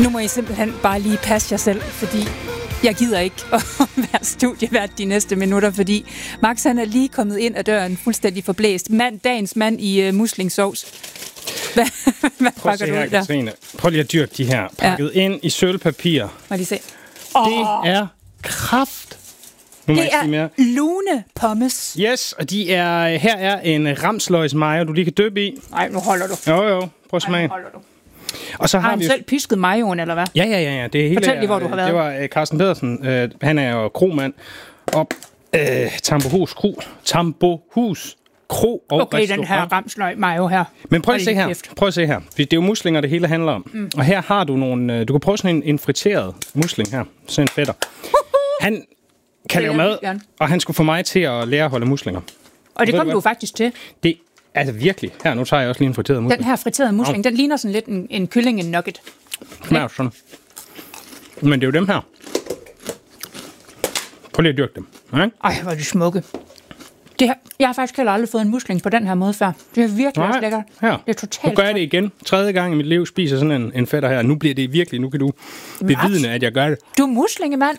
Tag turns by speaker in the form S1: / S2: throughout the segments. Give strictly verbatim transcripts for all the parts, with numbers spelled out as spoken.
S1: Nu må I simpelthen bare lige passe jer selv, fordi jeg gider ikke at være studievært de næste minutter, fordi Max han er lige kommet ind ad døren fuldstændig forblæst. Mand, dagens mand i uh, muslingsovs. Hvad, hvad
S2: Prøv at se her, Katrine. Prøv lige at dyrke de her. Pakket ja. ind i sølvpapir.
S1: Må lige se.
S2: Oh. Det er kraft. Nu
S1: det er mere. Lune pommes.
S2: Yes, og de er, her er en ramsløgs mayo, du lige kan dyppe i.
S1: Nej, nu holder du.
S2: Jo, jo. Prøv at smage.
S1: Og så har, har han vi selv pisket majoen, eller hvad?
S2: Ja, ja, ja. ja. Det er hele,
S1: Fortæl lige, hvor du har været.
S2: Det var uh, Carsten Pedersen. Uh, han er jo kromand. Og uh, Tambohus Kro. Tambohus Kro og
S1: okay, restaurant. Den her ramsløg mayo her.
S2: Men prøv at se her. Kæft. Prøv at se her. Det er jo muslinger, det hele handler om. Mm. Og her har du nogle... Uh, du kan prøve sådan en, en friteret musling her. Sådan en fætter. Han kan lave mad, gerne. Og han skulle få mig til at lære at holde muslinger.
S1: Og det kom du faktisk til.
S2: Det altså virkelig. Her, nu tager jeg også lige en friteret musling.
S1: Den her friterede musling, oh. den ligner sådan lidt en, en kylling, en nugget.
S2: Smager sådan. Men det er jo dem her. Prøv lige at dyrke dem. Okay?
S1: Ej, hvor er de smukke. Det her, jeg har faktisk heller aldrig fået en musling på den her måde før. Det er virkelig også lækkert.
S2: Her.
S1: Det er totalt.
S2: Nu gør jeg det igen. Tredje gang i mit liv spiser sådan en, en fætter her. Nu bliver det virkelig. Nu kan du bevidne, at jeg gør det.
S1: Du er muslingemand.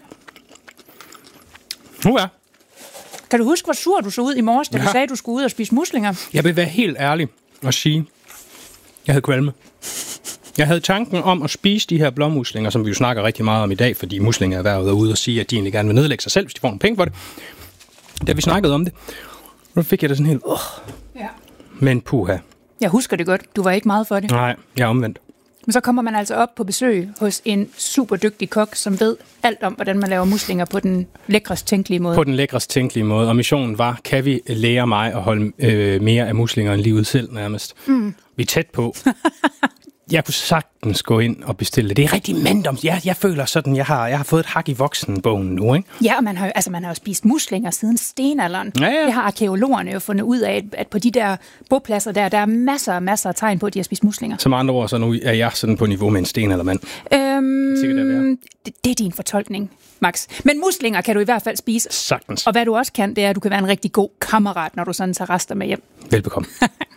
S2: Nu er.
S1: Kan du huske, hvor sur du så ud i morges, da ja. du sagde, at du skulle ud og spise muslinger?
S2: Jeg vil være helt ærlig og sige, jeg havde kvalme. Jeg havde tanken om at spise de her blåmuslinger, som vi jo snakker rigtig meget om i dag, fordi muslinger er været ude og sige, at de egentlig gerne vil nedlægge sig selv, hvis de får nogle penge for det. Da vi snakkede om det, så fik jeg det sådan helt... Uh.
S1: Ja.
S2: Men puha.
S1: Jeg husker det godt. Du var ikke meget for det.
S2: Nej, jeg er omvendt.
S1: Men så kommer man altså op på besøg hos en super dygtig kok, som ved alt om, hvordan man laver muslinger på den lækrest tænkelige måde.
S2: På den lækrest tænkelige måde. Og missionen var, kan vi lære mig at holde øh, mere af muslinger end livet selv nærmest? Mm. Vi er tæt på. Jeg kunne sagtens gå ind og bestille det. Det er rigtig mandoms. Jeg, jeg føler sådan, jeg har, jeg har fået et hak i voksenbogen nu, ikke?
S1: Ja, og man har, altså, man har jo spist muslinger siden stenalderen. Ja, ja. Det har arkæologerne jo fundet ud af, at på de der bopladser der, der er masser og masser af tegn på, at de har spist muslinger.
S2: Som andre ord, så nu er jeg sådan på niveau med en stenaldermand.
S1: Øhm, det, det, det er din fortolkning, Max. Men muslinger kan du i hvert fald spise.
S2: Sagtens.
S1: Og hvad du også kan, det er, at du kan være en rigtig god kammerat, når du sådan tager rester med hjem.
S2: Velbekomme.